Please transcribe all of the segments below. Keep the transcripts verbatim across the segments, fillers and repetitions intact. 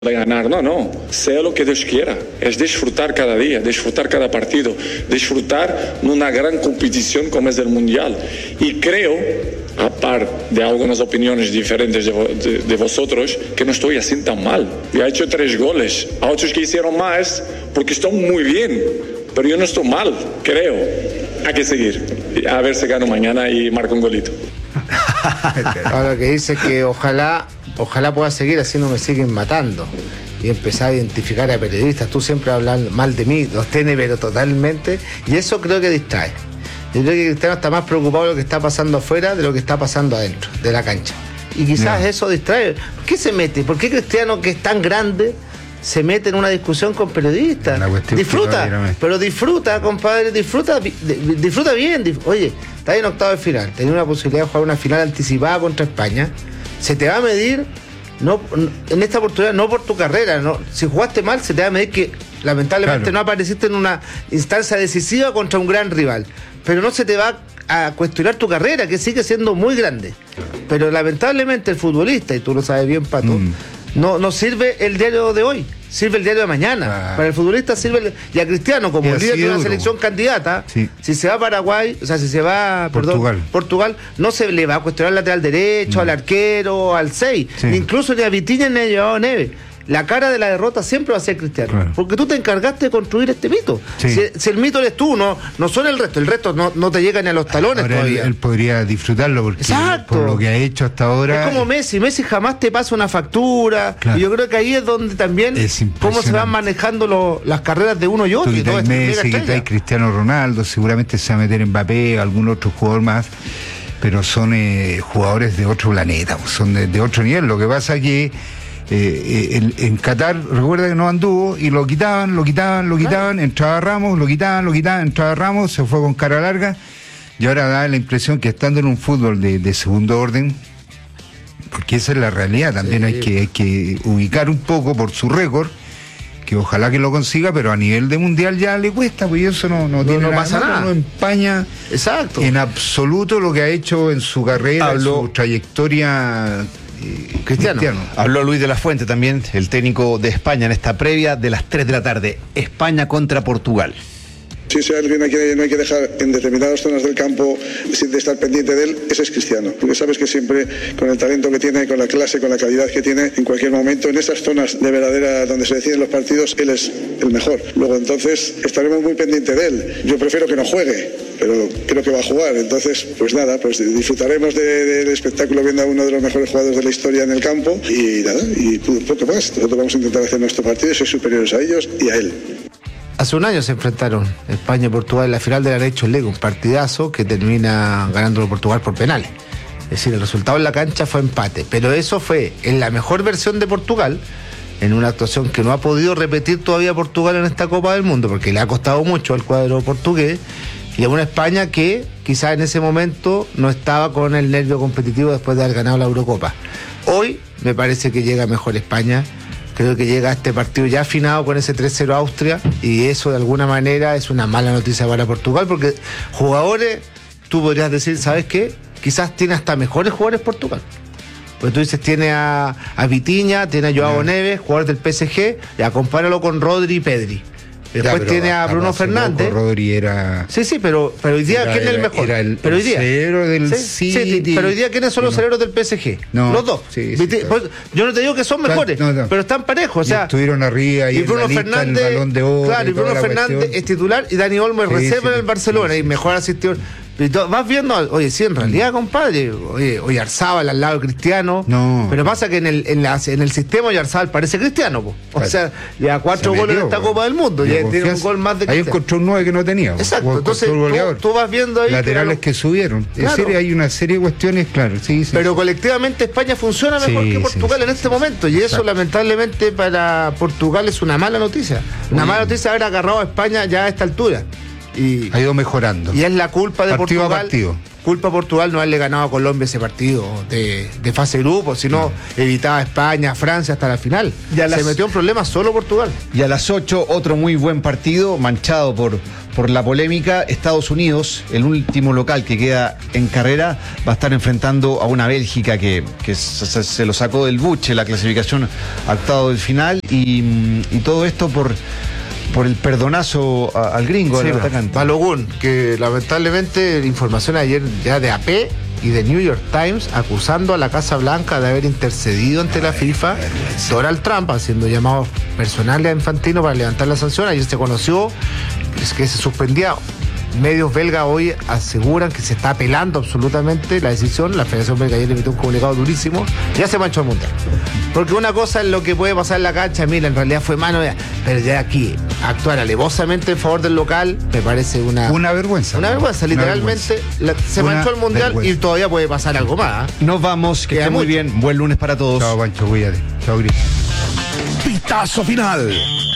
de ganar, no, no, sea lo que Dios quiera, es disfrutar cada día, disfrutar cada partido, disfrutar de una gran competición como es el Mundial. Y creo, aparte de algunas opiniones diferentes de, de, de vosotros, que no estoy así tan mal. Yo he hecho tres goles, a otros que hicieron más porque están muy bien, pero yo no estoy mal, creo. Hay que seguir, a ver si gano mañana y marco un golito. Ahora que dice que ojalá ojalá pueda seguir así, no me siguen matando, y empezar a identificar a periodistas. Tú siempre hablas mal de mí, los tiene pero totalmente, y eso creo que distrae. Yo creo que Cristiano está más preocupado de lo que está pasando afuera de lo que está pasando adentro de la cancha, y quizás no. Eso distrae. ¿Por qué se mete? ¿Por qué Cristiano, que es tan grande, se mete en una discusión con periodistas? Disfruta, pero disfruta, compadre, disfruta, disfruta bien. Dif- Oye, está en octavo de final, tenés una posibilidad de jugar una final anticipada contra España. Se te va a medir, no, en esta oportunidad, no por tu carrera, no. Si jugaste mal, se te va a medir que lamentablemente claro. No apareciste en una instancia decisiva contra un gran rival, pero no se te va a cuestionar tu carrera, que sigue siendo muy grande. Pero lamentablemente el futbolista, y tú lo sabes bien, Pato, mm. no, no sirve el diario de hoy, sirve el diario de mañana. Ah. Para el futbolista sirve el, y a Cristiano, como líder de una duro. selección candidata, sí. Si se va a Paraguay, o sea, si se va a Portugal. Perdón, Portugal, no se le va a cuestionar al lateral derecho, no. al arquero, al seis, sí. Incluso ni a Vitinha ni a Joao Neves. La cara de la derrota siempre va a ser Cristiano, claro. Porque tú te encargaste de construir este mito. Sí. Si, si el mito eres tú, no, no son el resto, el resto no, no te llega ni a los talones. Ahora todavía. Él, él podría disfrutarlo porque exacto. Por lo que ha hecho hasta ahora. Es como Messi, Messi jamás te pasa una factura, claro. Y yo creo que ahí es donde también es cómo se van manejando lo, las carreras de uno y otro. Tú quitáis Messi, quitáis Cristiano Ronaldo, seguramente se va a meter Mbappé, algún otro jugador más, pero son eh, jugadores de otro planeta, son de, de otro nivel. Lo que pasa es que Eh, en, en Qatar, recuerda que no anduvo y lo quitaban, lo quitaban, lo quitaban, claro. Entraba Ramos, lo quitaban, lo quitaban, entraba Ramos, se fue con cara larga, y ahora da la impresión que estando en un fútbol de, de segundo orden, porque esa es la realidad, también sí. hay, que, hay que ubicar un poco por su récord, que ojalá que lo consiga, pero a nivel de mundial ya le cuesta, porque eso no, no, no tiene no nada, pasa nada, no empaña exacto. En absoluto lo que ha hecho en su carrera, Habló. en su trayectoria. Cristiano. Cristiano. Habló Luis de la Fuente también, el técnico de España, en esta previa de las tres de la tarde. España contra Portugal. Si hay alguien a quien no hay que dejar en determinadas zonas del campo sin estar pendiente de él, ese es Cristiano. Porque sabes que siempre, con el talento que tiene, con la clase, con la calidad que tiene, en cualquier momento, en esas zonas de verdadera donde se deciden los partidos, él es el mejor. Luego entonces estaremos muy pendientes de él. Yo prefiero que no juegue, pero creo que va a jugar. Entonces, pues nada, pues disfrutaremos de, de, del espectáculo viendo a uno de los mejores jugadores de la historia en el campo y nada, y poco más. Nosotros vamos a intentar hacer nuestro partido y ser superiores a ellos y a él. Hace un año se enfrentaron España y Portugal en la final de la Nations League, un partidazo que termina ganándolo Portugal por penales. Es decir, el resultado en la cancha fue empate, pero eso fue en la mejor versión de Portugal, en una actuación que no ha podido repetir todavía Portugal en esta Copa del Mundo, porque le ha costado mucho al cuadro portugués, y a una España que quizás en ese momento no estaba con el nervio competitivo después de haber ganado la Eurocopa. Hoy me parece que llega mejor España. Creo que llega a este partido ya afinado con ese tres cero a Austria, y eso de alguna manera es una mala noticia para Portugal, porque jugadores, tú podrías decir, ¿sabes qué? Quizás tiene hasta mejores jugadores Portugal. Pues tú dices, tiene a, a Vitinha, tiene a Joao Neves, jugadores del P S G, ya compáralo con Rodri y Pedri. Después ya, tiene a Bruno Fernández. Poco, Rodri era. Sí, sí, pero, pero hoy día, era, ¿quién es el mejor? Era el, pero hoy día, cerebro del sí, City. Sí, pero hoy día, ¿quiénes son los cerebros del P S G? No, los dos. Sí, sí, claro. Pues, yo no te digo que son mejores, no, no. pero están parejos. O sea, y estuvieron arriba y, y Bruno Fernández, el Balón de Oro. Claro, y, y Bruno Fernández cuestión. Es titular y Dani Olmo es sí, reserva sí, en el Barcelona sí, y mejor asistió. Vas viendo, oye, sí, en realidad, compadre, oye, oye Arzábal al lado de Cristiano, no. Pero pasa que en el, en, la, en el sistema Arzábal parece Cristiano, po. O sea, ya cuatro goles en esta po. Copa del Mundo, ya tiene un gol más de Cristiano. Ahí encontró un nueve que no tenía. Exacto, entonces tú, tú vas viendo ahí laterales que, que subieron. Claro. Es decir, hay una serie de cuestiones, claro. Sí, sí, pero sí. colectivamente España funciona mejor sí, que Portugal sí, en este sí, momento, y eso exacto. Lamentablemente para Portugal es una mala noticia. Una mala noticia haber agarrado a España ya a esta altura. Y, ha ido mejorando. Y es la culpa de partido Portugal. A partido. culpa a Portugal no haberle ganado a Colombia ese partido de, de fase de grupo, sino evitaba a España, Francia hasta la final. Se las... metió en problemas solo Portugal. Y a las ocho, otro muy buen partido, manchado por, por la polémica. Estados Unidos, el último local que queda en carrera, va a estar enfrentando a una Bélgica que, que se, se lo sacó del buche la clasificación a octavo del final. Y, y todo esto por... por el perdonazo a, al gringo, sí, al atacante. Balogun, que lamentablemente información ayer ya de A P y de New York Times acusando a la Casa Blanca de haber intercedido ante la FIFA, Donald Trump haciendo llamados personales a Infantino para levantar la sanción. Ayer se conoció que se suspendía. Medios belgas hoy aseguran que se está apelando absolutamente la decisión. La Federación Belga ayer emitió un comunicado durísimo. Ya se manchó el mundial. Porque una cosa es lo que puede pasar en la cancha, mira, en realidad fue mano, pero ya aquí actuar alevosamente en favor del local me parece una... Una vergüenza. Una vergüenza, una literalmente. Vergüenza. La, se una manchó el mundial vergüenza. Y todavía puede pasar algo más. ¿eh? Nos vamos, que esté muy bien. Buen lunes para todos. Chao, Pancho, cuídate. Chao, Gris. Pitazo final.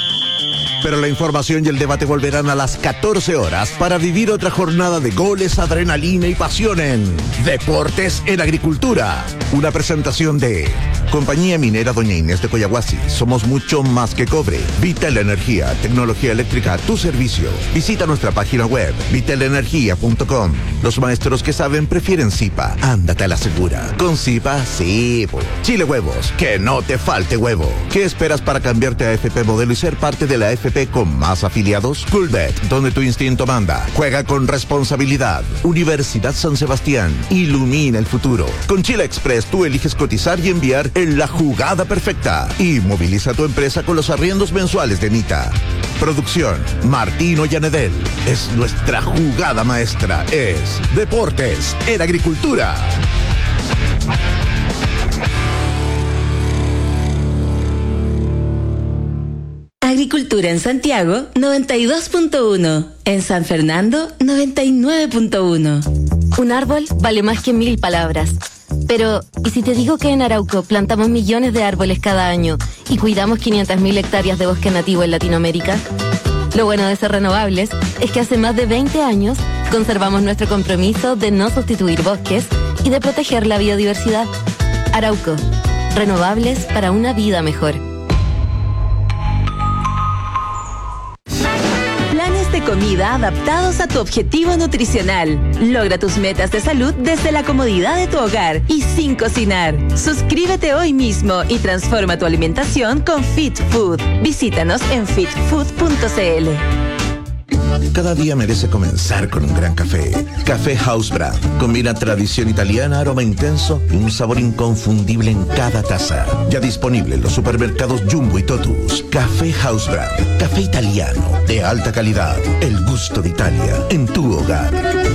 Pero la información y el debate volverán a las catorce horas para vivir otra jornada de goles, adrenalina y pasión en Deportes en Agricultura. Una presentación de Compañía Minera Doña Inés de Coyahuasi. Somos mucho más que cobre. Vital Energía, tecnología eléctrica a tu servicio. Visita nuestra página web, vital energía punto com. Los maestros que saben prefieren Zipa. Ándate a la segura. Con Zipa, sí. Chile Huevos, que no te falte huevo. ¿Qué esperas para cambiarte a F P Modelo y ser parte de la F P con más afiliados? Coolbet, donde tu instinto manda. Juega con responsabilidad. Universidad San Sebastián, ilumina el futuro. Con Chile Express tú eliges cotizar y enviar en la jugada perfecta. Y moviliza tu empresa con los arriendos mensuales de Mita. Producción, Martino Yanedel. Es nuestra jugada maestra. Es Deportes en Agricultura. Agricultura en Santiago, noventa y dos punto uno. En San Fernando, noventa y nueve punto uno. Un árbol vale más que mil palabras. Pero, ¿y si te digo que en Arauco plantamos millones de árboles cada año y cuidamos quinientas mil hectáreas de bosque nativo en Latinoamérica? Lo bueno de ser renovables es que hace más de veinte años conservamos nuestro compromiso de no sustituir bosques y de proteger la biodiversidad. Arauco, renovables para una vida mejor. De comida adaptados a tu objetivo nutricional. Logra tus metas de salud desde la comodidad de tu hogar y sin cocinar. Suscríbete hoy mismo y transforma tu alimentación con Fit Food. Visítanos en fit food punto c l. Cada día merece comenzar con un gran café. Café House Brand. Combina tradición italiana, aroma intenso y un sabor inconfundible en cada taza. Ya disponible en los supermercados Jumbo y Totus. Café House Brand. Café italiano de alta calidad. El gusto de Italia en tu hogar.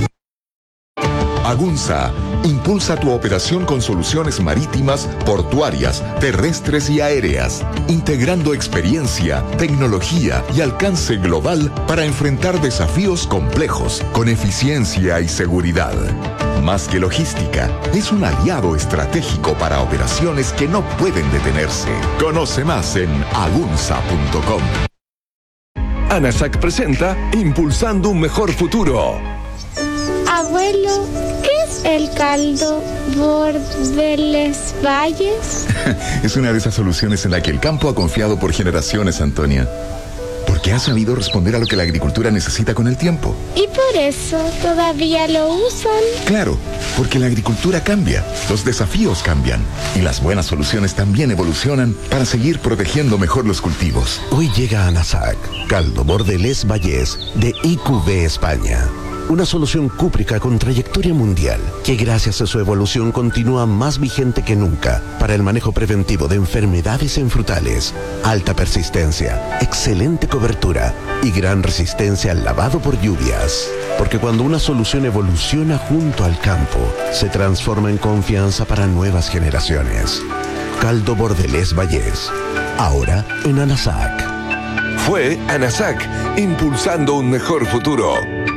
Agunza impulsa tu operación con soluciones marítimas, portuarias, terrestres y aéreas, integrando experiencia, tecnología y alcance global para enfrentar desafíos complejos con eficiencia y seguridad. Más que logística, es un aliado estratégico para operaciones que no pueden detenerse. Conoce más en agunza punto com. ANASAC presenta Impulsando un Mejor Futuro. Abuelo, ¿qué es el caldo Bordeles Valles? Es una de esas soluciones en la que el campo ha confiado por generaciones, Antonia. Porque ha sabido responder a lo que la agricultura necesita con el tiempo. ¿Y por eso todavía lo usan? Claro, porque la agricultura cambia, los desafíos cambian y las buenas soluciones también evolucionan para seguir protegiendo mejor los cultivos. Hoy llega a ANASAC, caldo Bordeles Valles de I Q B España. Una solución cúprica con trayectoria mundial que gracias a su evolución continúa más vigente que nunca para el manejo preventivo de enfermedades en frutales, alta persistencia, excelente cobertura y gran resistencia al lavado por lluvias. Porque cuando una solución evoluciona junto al campo, se transforma en confianza para nuevas generaciones. Caldo Bordeles Valles, ahora en ANASAC. Fue ANASAC, impulsando un mejor futuro.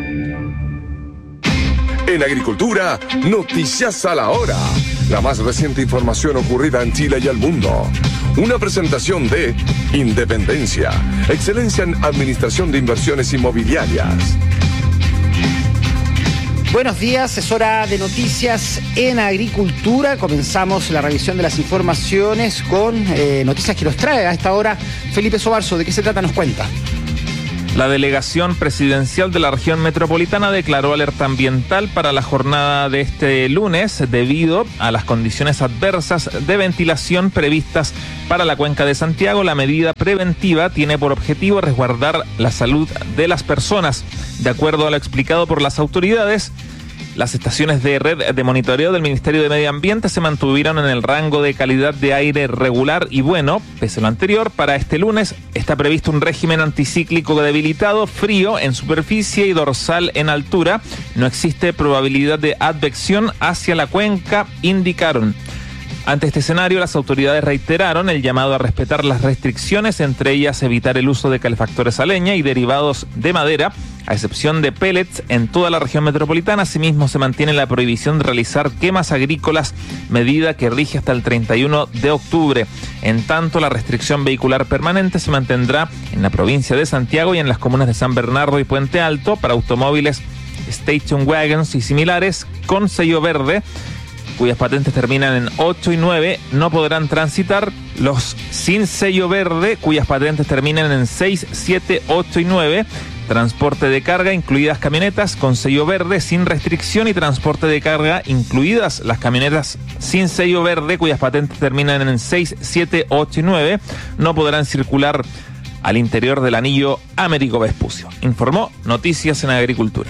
En Agricultura, Noticias a la Hora. La más reciente información ocurrida en Chile y el mundo. Una presentación de Independencia, excelencia en administración de inversiones inmobiliarias. Buenos días, es hora de noticias en agricultura. Comenzamos la revisión de las informaciones con eh, noticias que nos trae a esta hora Felipe Sobarzo. ¿De qué se trata? Nos cuenta. La delegación presidencial de la región metropolitana declaró alerta ambiental para la jornada de este lunes debido a las condiciones adversas de ventilación previstas para la cuenca de Santiago. La medida preventiva tiene por objetivo resguardar la salud de las personas. De acuerdo a lo explicado por las autoridades, las estaciones de red de monitoreo del Ministerio de Medio Ambiente se mantuvieron en el rango de calidad de aire regular y bueno. Pese a lo anterior, para este lunes está previsto un régimen anticíclico debilitado, frío en superficie y dorsal en altura. No existe probabilidad de advección hacia la cuenca, indicaron. Ante este escenario, las autoridades reiteraron el llamado a respetar las restricciones, entre ellas evitar el uso de calefactores a leña y derivados de madera, a excepción de pellets en toda la región metropolitana. Asimismo, se mantiene la prohibición de realizar quemas agrícolas, medida que rige hasta el treinta y uno de octubre. En tanto, la restricción vehicular permanente se mantendrá en la provincia de Santiago y en las comunas de San Bernardo y Puente Alto para automóviles station wagons y similares con sello verde, cuyas patentes terminan en ocho y nueve, no podrán transitar. Los sin sello verde, cuyas patentes terminan en seis, siete, ocho y nueve. Transporte de carga, incluidas camionetas con sello verde sin restricción, y transporte de carga, incluidas las camionetas sin sello verde, cuyas patentes terminan en seis, siete, ocho y nueve, no podrán circular al interior del anillo Américo Vespucio. Informó Noticias en Agricultura.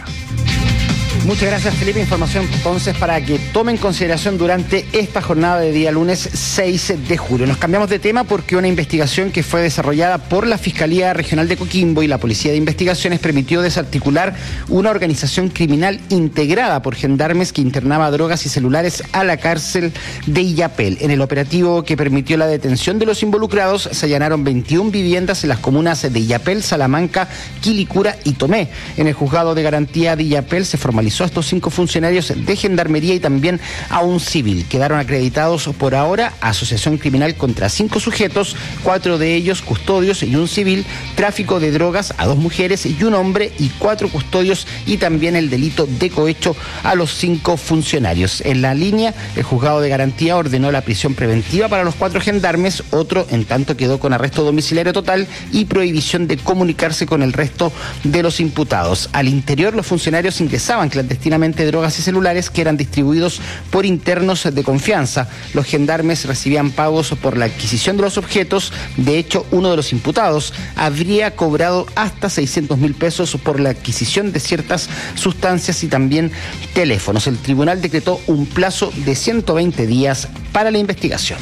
Muchas gracias, Felipe. Información entonces para que tomen consideración durante esta jornada de día lunes seis de julio. Nos cambiamos de tema porque una investigación que fue desarrollada por la Fiscalía Regional de Coquimbo y la Policía de Investigaciones permitió desarticular una organización criminal integrada por gendarmes que internaba drogas y celulares a la cárcel de Illapel. En el operativo que permitió la detención de los involucrados se allanaron veintiuna viviendas en las comunas de Illapel, Salamanca, Quilicura y Tomé. En el juzgado de garantía de Illapel se formalizó a estos cinco funcionarios de gendarmería y también a un civil. Quedaron acreditados por ahora asociación criminal contra cinco sujetos, cuatro de ellos custodios y un civil, tráfico de drogas a dos mujeres y un hombre y cuatro custodios, y también el delito de cohecho a los cinco funcionarios. En la línea, el juzgado de garantía ordenó la prisión preventiva para los cuatro gendarmes, otro en tanto quedó con arresto domiciliario total y prohibición de comunicarse con el resto de los imputados. Al interior, los funcionarios ingresaban clandestinamente drogas y celulares que eran distribuidos por internos de confianza. Los gendarmes recibían pagos por la adquisición de los objetos. De hecho, uno de los imputados habría cobrado hasta seiscientos mil pesos por la adquisición de ciertas sustancias y también teléfonos. El tribunal decretó un plazo de ciento veinte días para la investigación.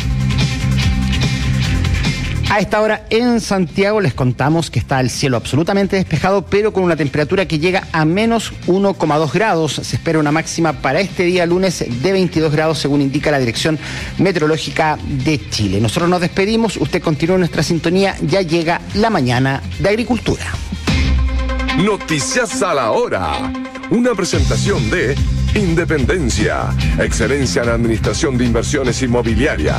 A esta hora en Santiago les contamos que está el cielo absolutamente despejado, pero con una temperatura que llega a menos uno coma dos grados. Se espera una máxima para este día lunes de veintidós grados, según indica la Dirección Meteorológica de Chile. Nosotros nos despedimos, usted continúa en nuestra sintonía, ya llega la mañana de agricultura. Noticias a la hora. Una presentación de Independencia, excelencia en administración de inversiones inmobiliarias.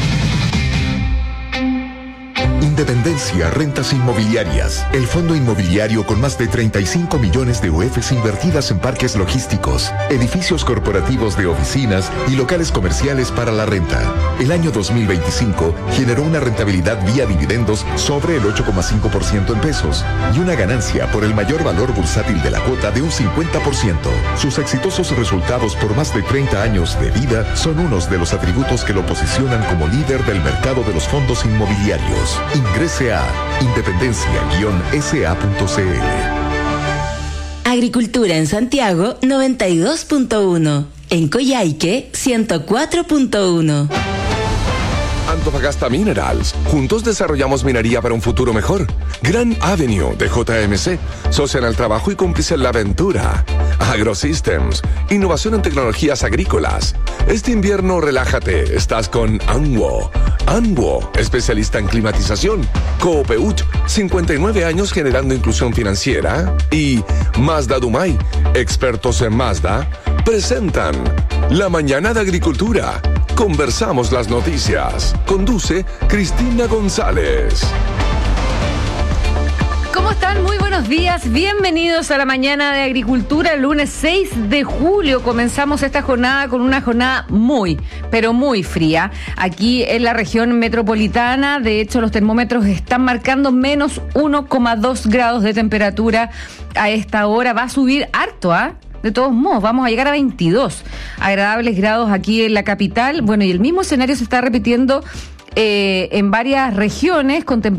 Independencia Rentas Inmobiliarias, el fondo inmobiliario con más de treinta y cinco millones de U Fs invertidas en parques logísticos, edificios corporativos de oficinas y locales comerciales para la renta. El año dos mil veinticinco generó una rentabilidad vía dividendos sobre el ocho coma cinco por ciento en pesos y una ganancia por el mayor valor bursátil de la cuota de un cincuenta por ciento. Sus exitosos resultados por más de treinta años de vida son unos de los atributos que lo posicionan como líder del mercado de los fondos inmobiliarios. Ingrese a independencia guion s a punto c l. Agricultura en Santiago noventa y dos punto uno. En Coyhaique ciento cuatro punto uno. Antofagasta Minerals. Juntos desarrollamos minería para un futuro mejor. Gran Avenue de J M C. Socia en el trabajo y cómplice en la aventura. AgroSystems. Innovación en tecnologías agrícolas. Este invierno relájate. Estás con Anwo. Anwo, especialista en climatización. Coopeuch, cincuenta y nueve años generando inclusión financiera. Y Mazda Dumay, expertos en Mazda, presentan La Mañana de Agricultura. Conversamos las noticias. Conduce Cristina González. ¿Cómo están? Muy buenos días. Bienvenidos a la mañana de Agricultura, el lunes seis de julio. Comenzamos esta jornada con una jornada muy, pero muy fría. Aquí en la región metropolitana, de hecho, los termómetros están marcando menos uno coma dos grados de temperatura a esta hora. Va a subir harto, ¿ah? ¿eh? De todos modos, vamos a llegar a veintidós agradables grados aquí en la capital. Bueno, y el mismo escenario se está repitiendo eh, en varias regiones con temperaturas